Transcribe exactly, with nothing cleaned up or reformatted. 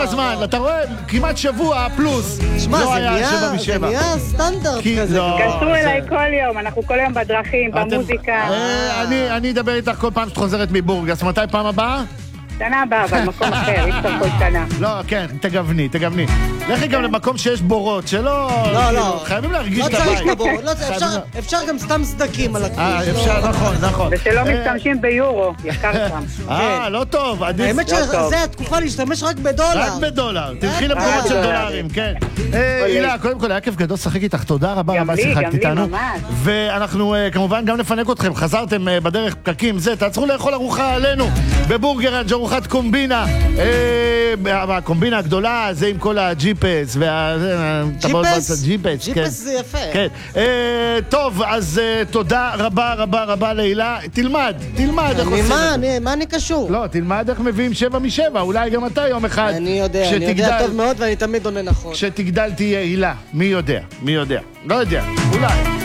כמה זמן, אתה רואה? כמעט שבוע פלוס. שמע, זה נהיה סטנדרט כזה. קשרו אליי כל יום, אנחנו כל יום בדרכים, במוזיקה. אני אדבר איתך כל פעם שאת חוזרת מבורגס. מתי פעם הבאה? שנה הבאה, אבל מקום אחר, אי אפשר כל שנה. לא, כן, תגווני, תגווני. לכי גם למקום שיש בורות, שלא... לא, לא. חייבים להרגיש את הבית. לא צריך בורות, אפשר גם סתם סדקים על הכביש. אה, אפשר, נכון, נכון. ושלא משתמשים ביורו, יקר שם. אה, לא טוב, עדיף. האמת שזה התקופה להשתמש רק בדולר. רק בדולר, תלכי למקומות של דולרים, כן. הילה, קודם כל, היה כיף גדול לשחק איתך, תודה רבה רבה שחקת איתנו. ואנחנו כמובן גם נפנק אתכם, חזרתם בדרך פקקים, זה, תעצרו לאכול ארוחה עלינו בבורגראנג' ארוחת קומבינה. הקומבינה הגדולה, זה עם כל הג'יפס. ג'יפס? ג'יפס זה יפה. כן. טוב, אז תודה רבה רבה רבה להילה. תלמד, תלמד איך עושים את זה. מה אני קשור? לא, תלמד איך מביאים שבע משבע, אולי גם אתה יום אחד. אני יודע, אני יודע טוב מאוד ואני תמיד עונה נכון. כשתגדל תהיה הילה, מי יודע, מי יודע. לא יודע, אולי.